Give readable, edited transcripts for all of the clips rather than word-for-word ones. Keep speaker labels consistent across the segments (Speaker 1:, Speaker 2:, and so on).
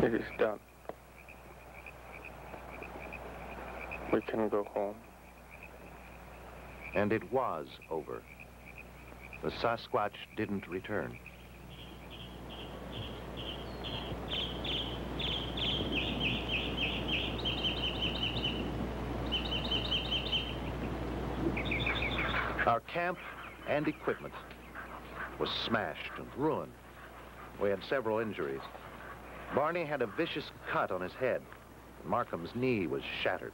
Speaker 1: It is done. We can go home.
Speaker 2: And it was over. The Sasquatch didn't return. Our camp and equipment was smashed and ruined. We had several injuries. Barney had a vicious cut on his head. Markham's knee was shattered.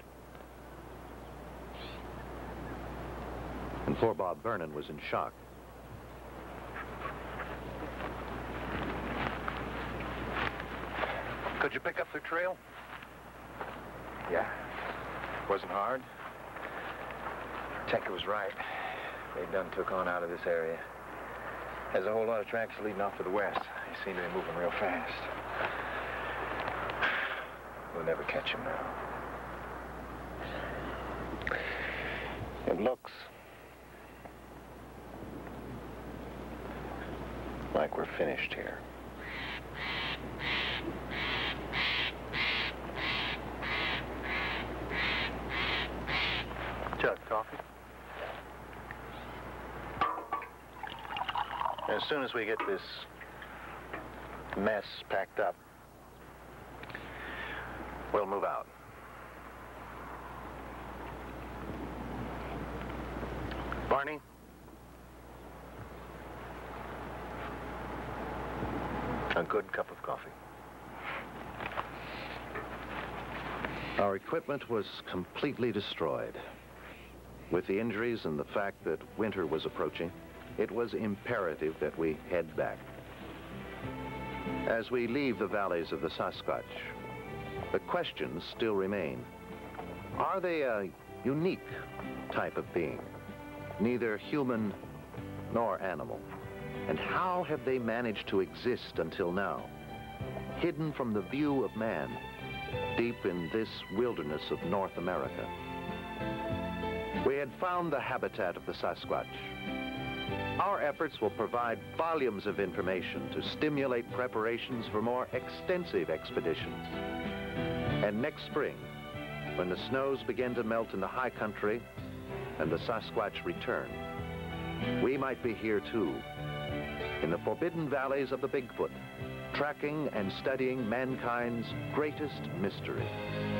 Speaker 2: And poor Bob Vernon was in shock.
Speaker 3: Could you pick up the trail? Yeah. Wasn't hard. Tinker was right. They done took on out of this area. There's a whole lot of tracks leading off to the west. They seem to be moving real fast. We'll never catch him now.
Speaker 1: It looks like we're finished here. Jug, coffee? As soon as we get this mess packed up, we'll move out. Barney? A good cup of coffee.
Speaker 2: Our equipment was completely destroyed. With the injuries and the fact that winter was approaching, it was imperative that we head back. As we leave the valleys of the Sasquatch, the questions still remain. Are they a unique type of being, neither human nor animal? And how have they managed to exist until now, hidden from the view of man, deep in this wilderness of North America? We had found the habitat of the Sasquatch. Our efforts will provide volumes of information to stimulate preparations for more extensive expeditions. And next spring, when the snows begin to melt in the high country and the Sasquatch return, we might be here too, in the forbidden valleys of the Bigfoot, tracking and studying mankind's greatest mystery.